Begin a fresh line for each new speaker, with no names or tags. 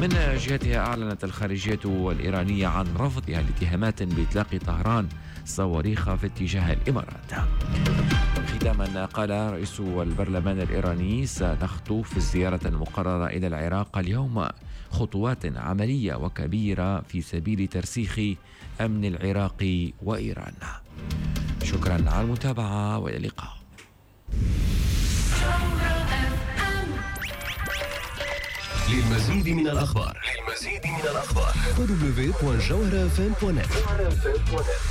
من جهتها أعلنت الخارجية الإيرانية عن رفضها لاتهامات بإطلاق طهران صواريخ في اتجاه الإمارات. ختاما، قال رئيس البرلمان الإيراني: سنخطو في الزيارة المقررة إلى العراق اليوم خطوات عملية وكبيرة في سبيل ترسيخ أمن العراق وإيران. شكرا على المتابعة وإلى اللقاء.
للمزيد من الأخبار www.jawharafm.net